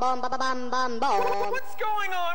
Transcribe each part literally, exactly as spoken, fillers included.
Bum, ba, ba, bum, bum, bum. What's going on?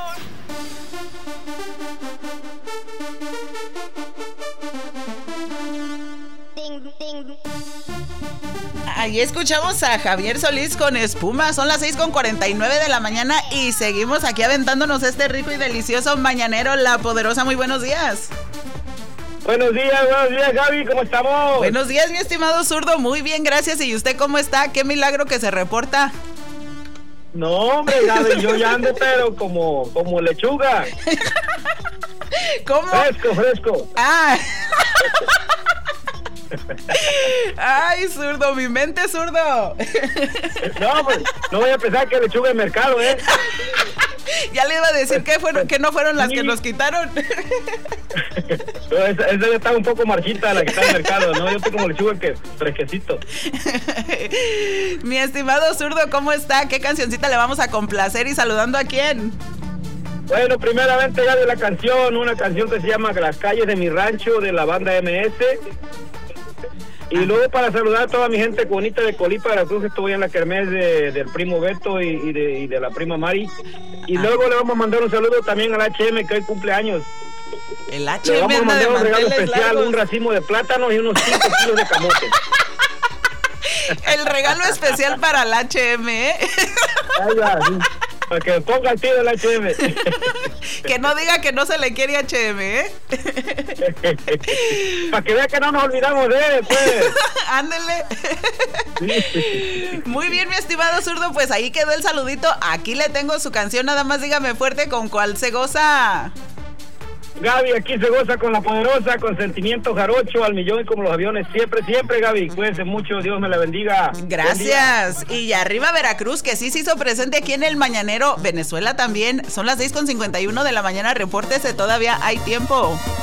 Ding, ding. Ahí escuchamos a Javier Solís con Espuma. Son las seis con cuarenta y nueve de la mañana y seguimos aquí aventándonos este rico y delicioso mañanero. La Poderosa, muy buenos días. Buenos días, buenos días, Gaby, ¿cómo estamos? Buenos días, mi estimado zurdo, muy bien, gracias. ¿Y usted cómo está? Qué milagro que se reporta. No, hombre, Gaby, yo ya ando, pero como, como lechuga. ¿Cómo? Fresco, fresco. Ah. Ay, zurdo, mi mente, zurdo. No, pues, no voy a pensar que lechuga de mercado, ¿eh? Ya le iba a decir que, fueron, que no fueron las que nos quitaron. No, esa, esa ya está un poco marchita, la que está en el mercado, ¿no? Yo estoy como lechuga que fresquecito. Mi estimado zurdo, ¿cómo está? ¿Qué cancioncita le vamos a complacer y saludando a quién? Bueno, primeramente ya de la canción, una canción que se llama Las calles de mi rancho, de la banda M S. Y luego para saludar a toda mi gente bonita de Colipa, Veracruz, estoy en la kermés de, del primo Beto y, y, de, y de la prima Mari. Y luego le vamos a mandar un saludo también al H M, que hoy cumple años. El H M le vamos a anda de mandar un regalo manteles especial, largos. un racimo de plátanos y unos cinco kilos de camote. El regalo especial para el H M, ¿eh? Ay, ya, sí. Para que ponga el tiro el H M. Que no diga que no se le quiere H M, ¿eh? Para que vea que no nos olvidamos de él, pues. Ándele. Muy bien, mi estimado zurdo, pues ahí quedó el saludito. Aquí le tengo su canción, nada más dígame fuerte con cuál se goza. Gaby, aquí se goza con la Poderosa, con sentimiento jarocho, al millón y como los aviones. Siempre, siempre, Gaby. Cuídense mucho, Dios me la bendiga. Gracias. Y arriba Veracruz, que sí se hizo presente aquí en el Mañanero. Venezuela también. Son las seis con cincuenta y uno de la mañana. Repórtese, todavía hay tiempo.